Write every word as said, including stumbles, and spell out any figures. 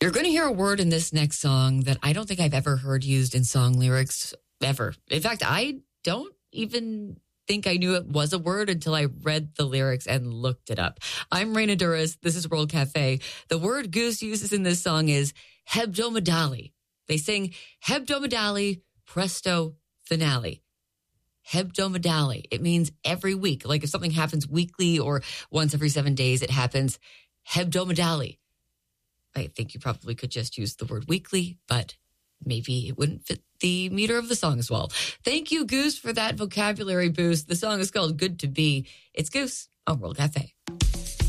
You're going to hear a word in this next song that I don't think I've ever heard used in song lyrics ever. In fact, I don't even think I knew it was a word until I read the lyrics and looked it up. I'm Raina Duras. This is World Cafe. The word Goose uses in this song is hebdomadali. They sing hebdomadali, presto, finale. Hebdomadali. It means every week. Like if something happens weekly or once every seven days, it happens hebdomadali. I think you probably could just use the word weekly, but maybe it wouldn't fit the meter of the song as well. Thank you, Goose, for that vocabulary boost. The song is called Good to Be. It's Goose on World Cafe.